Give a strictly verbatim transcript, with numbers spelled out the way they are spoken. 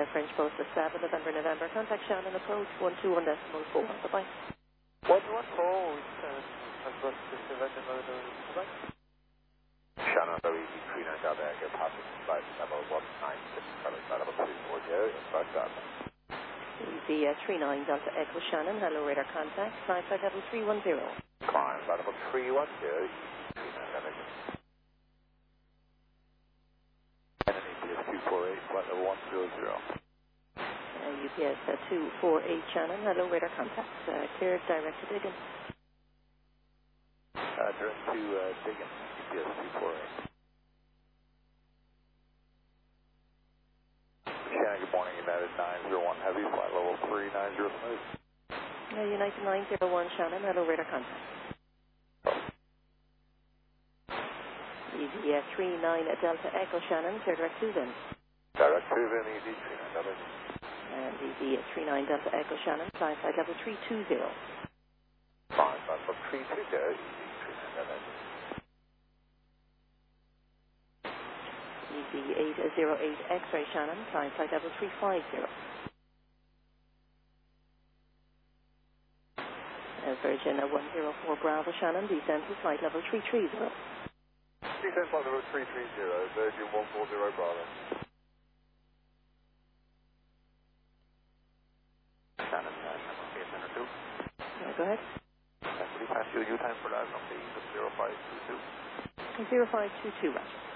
uh, French Post at seven, November, November. Contact Shannon approach one two one decimal four. Bye-bye. one two one four, French Post at seven, November, bye-bye. Shannon, W D three nine Delta Echo, passing flight level one nine six, flight level two four zero, inbound Delta. Easy uh, three nine Delta Echo Shannon, hello radar contact, flight flight level three one zero. Climb, flight level three one zero, three nine Delta Echo. And an U P S two four eight, flight level one zero zero. Uh, U P S uh, two four eight Shannon, hello radar contact, uh, cleared direct to Diggin. Uh, direct to uh, Diggin, U P S two four eight. Shannon, good morning, United nine zero one Heavy, flight level three nine zero smooth. Uh, United nine zero one Shannon, hello radar contact. Easy uh, three nine Delta Echo Shannon, clear direct to Diggin. Direct to Diggin, easy three nine Delta. And easy uh, three nine Delta Echo Shannon, flight flight level three two zero. Fine, flight level three two zero, easy three nine Delta. Easy eight zero eight X-ray Shannon, flight flight level three five zero. Uh, Virgin uh, one zero four Bravo Shannon, descend to flight level three three zero. Descend flight level three three zero, Virgin one four zero Bravo. Shannon, uh, Shannon, okay, center two. Uh, go ahead. Uh, please pass you the U-time for that on the zero five two two. zero five two two, right.